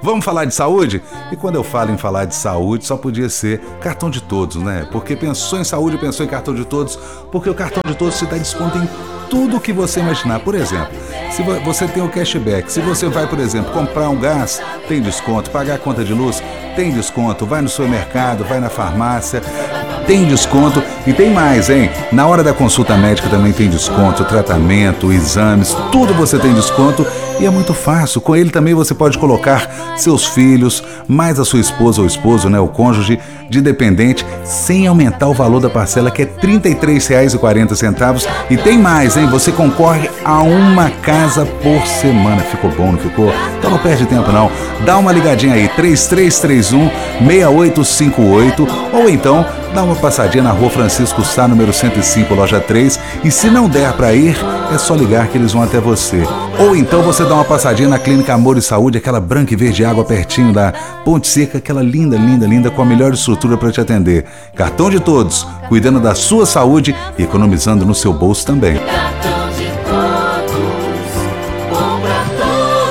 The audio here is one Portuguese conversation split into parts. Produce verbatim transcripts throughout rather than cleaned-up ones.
Vamos falar de saúde? E quando eu falo em falar de saúde, só podia ser cartão de todos, né? Porque pensou em saúde, pensou em cartão de todos, porque o cartão de todos te dá desconto em tudo que você imaginar. Por exemplo, se você tem o cashback, se você vai, por exemplo, comprar um gás, tem desconto, pagar a conta de luz, tem desconto, vai no supermercado, vai na farmácia, tem desconto e tem mais, hein? Na hora da consulta médica também tem desconto, tratamento, exames, tudo você tem desconto e é muito fácil. Com ele também você pode colocar seus filhos, mais a sua esposa ou esposo, né, o cônjuge, de dependente, sem aumentar o valor da parcela, que é trinta e três reais e quarenta centavos. E tem mais, hein? Você concorre a uma casa por semana. Ficou bom, não ficou? Então não perde tempo, não. Dá uma ligadinha aí, três três três um, seis oito cinco oito, ou então dá uma passadinha na rua Francisco Sá, número cento e cinco, loja três, e se não der para ir, é só ligar que eles vão até você. Ou então você dá uma passadinha na Clínica Amor e Saúde, aquela branca e verde água pertinho da Ponte Seca, aquela linda, linda, linda, com a melhor estrutura para te atender. Cartão de todos, cuidando da sua saúde e economizando no seu bolso também. Cartão de todos, bom pra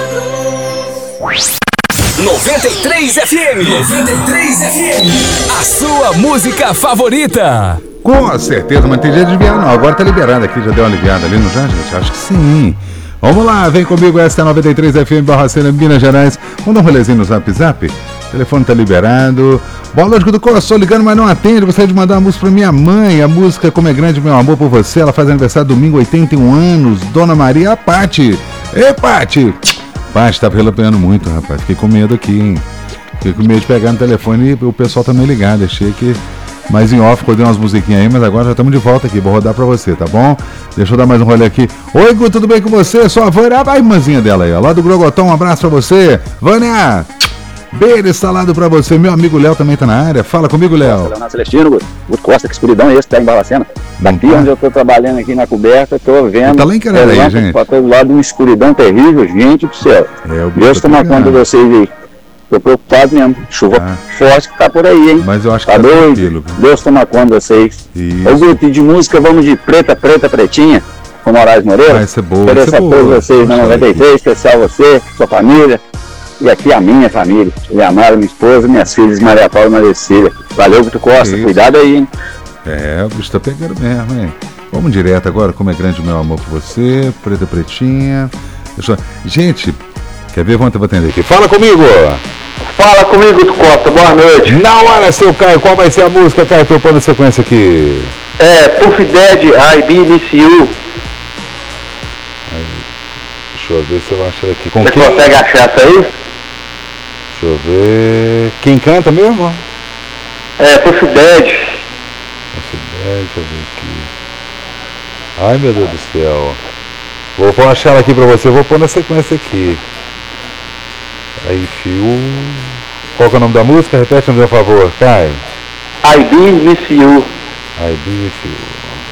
todos. noventa e três F M. noventa e três F M. A sua música favorita. Com certeza, mas tem jeito de desviar não. Agora tá liberado aqui, já deu uma aliviada ali, não já, gente? Acho que sim. Vamos lá, vem comigo, essa é a noventa e três F M Barracena, Minas Gerais. Vamos dar um rolezinho no Zap Zap? O telefone tá liberado. Boa noite, do Coração, ligando, mas não atende. Gostaria de mandar uma música pra minha mãe. A música Como é Grande Meu Amor por Você. Ela faz aniversário domingo, oitenta e um anos. Dona Maria Pati. Ei, Pati! Pati, tá relampeando muito, rapaz. Fiquei com medo aqui, hein? Fiquei com medo de pegar no telefone e o pessoal tá meio ligado. Achei que... Mas em off, rodei umas musiquinhas aí, mas agora já estamos de volta aqui. Vou rodar pra você, tá bom? Deixa eu dar mais um rolê aqui. Oi, Gu, tudo bem com você? Sou a Vânia. Ah, a irmãzinha dela aí, ó. Lá do Grogotão, um abraço pra você. Vânia! Beijo instalado pra você. Meu amigo Léo também tá na área. Fala comigo, Léo. Leonardo Celestino, Guto Costa, que escuridão é esse que tá em Barbacena? Daqui Tá. onde eu tô trabalhando aqui na coberta, tô vendo. Tá lá em Canela aí, gente. Pra todo lado, uma escuridão terrível, gente do céu. É, o bicho Deus tá toma pegando. conta de vocês aí. Tô preocupado mesmo. Chuva Ah. forte que tá por aí, hein? Mas eu acho que Tá tá doido? tranquilo. Deus toma conta de vocês. Isso. Ô, Guto, e de música vamos de Preta, Preta, Pretinha, com Moraes Moreira. Ah, essa é boa, Ofereço essa é a todos boa. vocês na Deixa eu noventa e três, especial você, sua família. E aqui a minha família. Minha amada, minha esposa, minhas filhas, Maria Paula e Maria Cecília. Valeu, Guto Costa. Isso. Cuidado aí, hein? É, o bicho tá pegando mesmo, hein? Vamos direto agora, Como é Grande o Meu Amor por Você, Preta Pretinha. Deixa eu... Gente, quer ver? Vamos atender aqui. Fala comigo! Fala comigo, Guto Costa. Boa noite. Na hora, seu Caio, qual vai ser a música, Caio? Tô pondo a sequência aqui. É, Puff Daddy, I Be Miss You. Deixa eu ver se eu acho aqui. Com Você quem? consegue achar isso aí? Deixa eu ver. Quem canta mesmo? É, Puff Daddy. Deixa eu ver aqui. Ai, meu Deus do céu. Vou, vou achar ela aqui pra você. Vou pôr na sequência aqui. Aí, fio. Qual que é o nome da música? Repete, por favor, Caio. I Be Miss You. I Be With You.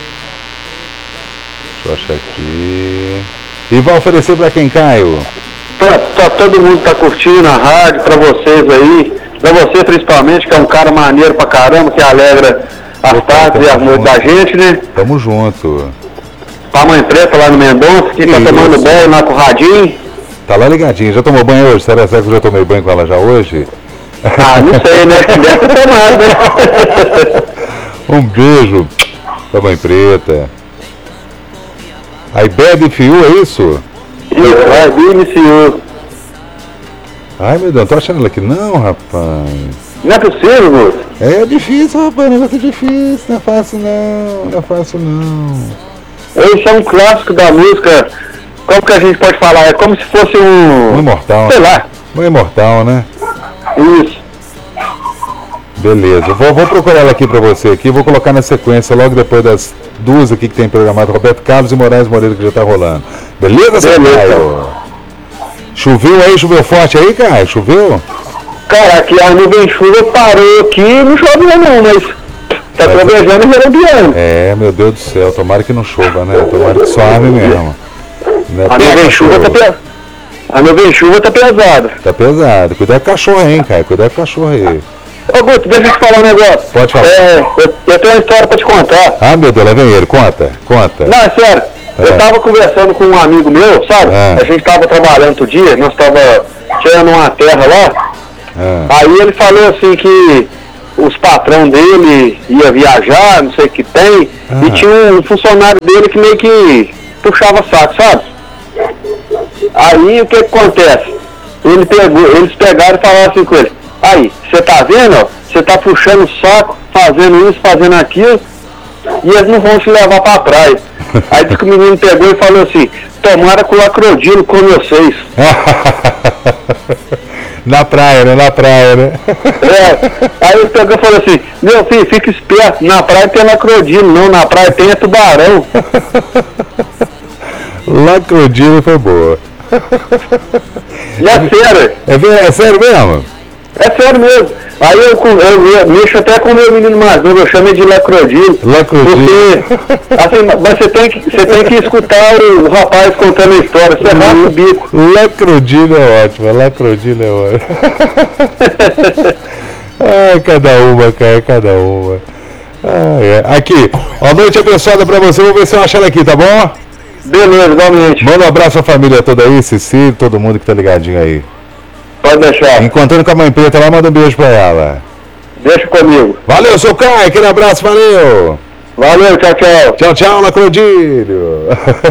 Deixa eu achar aqui. E vai oferecer pra quem, Caio? Pra, pra todo mundo tá curtindo a rádio, pra vocês aí. Pra você principalmente, que é um cara maneiro pra caramba, que alegra as tardes e as noites da gente, né? Tamo junto. Pra Mãe Preta lá no Mendonça, que tá Isso. tomando banho lá com o radinho. Tá lá ligadinho. Já tomou banho hoje? Será que eu já tomei banho com ela já hoje? Ah, não sei, né? Deve ter tomado, né? Um beijo pra Mãe Preta. Aí bebe fio, é isso? Isso, I Be Miss You. Ai, meu Deus, não tô achando ela aqui não, rapaz. Não é possível, Guto? É difícil, rapaz, o negócio é difícil, não é fácil não, não é fácil não. Esse é um clássico da música. Como que a gente pode falar? É como se fosse um... Um imortal. Sei lá. Um imortal, né? Isso. Beleza, vou, vou procurar ela aqui pra você aqui, vou colocar na sequência logo depois das duas aqui que tem programado, Roberto Carlos e Moraes Moreira, que já tá rolando. Beleza, seu Beleza. Caio? Choveu aí, choveu forte aí, Caio? Choveu? Cara, aqui a nuvem chuva parou aqui, não chove não, mas tá Mas- trovejando e relampeando. É, meu Deus do céu, tomara que não chova, né? Tomara que suave mesmo. Não é A pra nuvem chuva tá cachorro. pe... A nuvem chuva tá pesada. Tá pesado, cuidado com o cachorro, hein, Caio? Cuidado com o cachorro aí. Ô Guto, deixa eu te falar um negócio. Pode falar. É, eu, eu tenho uma história pra te contar. Ah, meu Deus, lá vem ele, conta, conta. Não, é sério. É. Eu tava conversando com um amigo meu, sabe? É. A gente tava trabalhando outro dia, nós tava tinha numa terra lá. Ah. Aí ele falou assim que os patrão dele ia viajar, não sei o que tem, Ah. e tinha um funcionário dele que meio que puxava saco, sabe? Aí o que, que acontece? Ele pegou, eles pegaram e falaram assim com ele, aí, você tá vendo, ó, você tá puxando o saco, fazendo isso, fazendo aquilo, e eles não vão te levar pra praia. Aí disse que o menino pegou e falou assim, tomara que o lacrodilo come vocês. Na praia, né? Na praia, né? É, aí ele pegou e falou assim, meu filho, fica esperto, na praia tem lacrodilo, não, na praia tem é tubarão. Lacrodilo foi boa. E é sério, É, ver- é sério mesmo? é sério mesmo. Aí eu, com- eu, eu mexo até com o meu menino mais novo, eu chamo ele de lacrodilo. Lacrodilo. Porque, assim, mas você tem que, você tem que escutar o, o rapaz contando a história, você vai no bico. Lacrodilo é ótimo, lacrodilo é ótimo. Ai, cada uma, cara, cada uma. Ah, é. Aqui, uma noite abençoada pra você, vou ver se eu acho ela aqui, tá bom? Beleza, igualmente. Manda um abraço à família toda aí, Cecília, todo mundo que tá ligadinho aí. Pode deixar. Encontrando com a mãe preta lá, manda um beijo pra ela. Deixa comigo. Valeu, seu Caio, aquele abraço, valeu! Valeu, tchau, tchau. Tchau, tchau, Lacrodilho!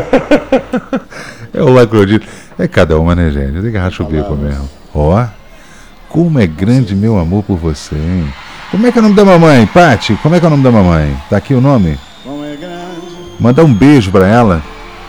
É o Lacrodilho. É cada uma, né, gente? Tem que rachar o bico mesmo. Ó, como é grande meu amor por você, hein? Como é que é o nome da mamãe? Pati, como é que é o nome da mamãe? Tá aqui o nome? Mandar um beijo pra ela.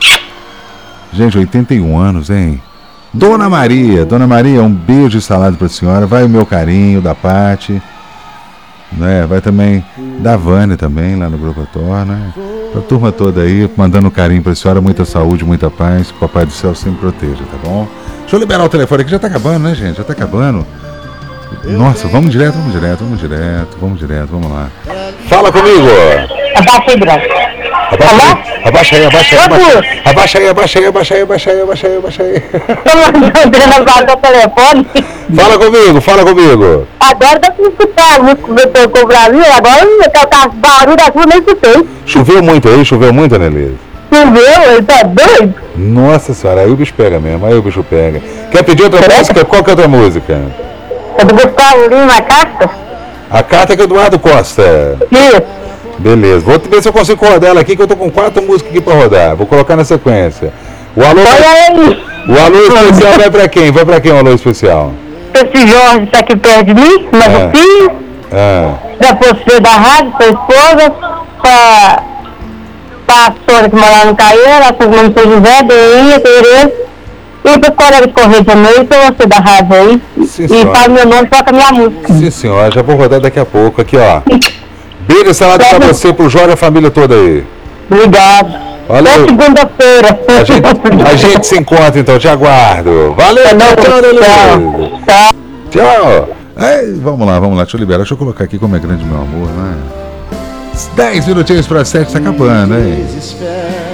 Gente, oitenta e um anos, hein? Dona Maria, Dona Maria, um beijo e salado pra senhora. Vai o meu carinho da Pati. Né? Vai também da Vânia também, lá no Grupo Ator, né? Pra turma toda aí, mandando carinho pra senhora, muita saúde, muita paz, que o Papai do Céu sempre proteja, tá bom? Deixa eu liberar o telefone aqui, já tá acabando, né, gente? Já tá acabando. Nossa, vamos direto, vamos direto, vamos direto, vamos direto, vamos lá. Fala comigo! Abaixa aí, Branco. Abaixa aí, abaixa aí, abaixa aí, Ô, abaixa aí, abaixa aí, abaixa aí, abaixa aí, abaixa aí, abaixa aí. Tô mandando abaixar o telefone. Fala comigo, fala comigo. Agora dá pra escutar a música que eu tô com o Brasil. Agora o barulho da rua nem escutei. Choveu muito aí, choveu muito, Anelise? Entendeu? Ele tá doido? Nossa senhora, aí o bicho pega mesmo, aí o bicho pega. Quer pedir outra música? Qual que é a outra música? É do Gustavo Lima, a carta? A carta é que é Eduardo Costa. Isso. Beleza, vou ver se eu consigo rodar ela aqui, que eu tô com quatro músicas aqui pra rodar. Vou colocar na sequência. O alô, Olha aí. o alô especial vai pra quem? Vai pra quem o alô especial? Esse Jorge tá aqui perto de mim, mas É. o filho, Ah, da você da rádio, sua esposa, pra, pra Sônia que mora no Caieira, pra irmã São José, Deinha, Tereza, e pros colegas de correio também, e pra você da rádio aí. Sim, E senhora. fala meu nome, toca minha música. sim senhora, já vou rodar daqui a pouco. Aqui, ó. Beijo e salada pra você, pro Jorge e a família toda aí. Obrigado. Valeu. Até segunda-feira. A gente, a gente se encontra então, te aguardo. Valeu, tchau, tchau, Anelise. Tchau. Tchau. Ai, vamos lá, vamos lá, deixa eu liberar. Deixa eu colocar aqui como é grande meu amor, né? dez minutinhos para sete, tá acabando, hein? Desespero.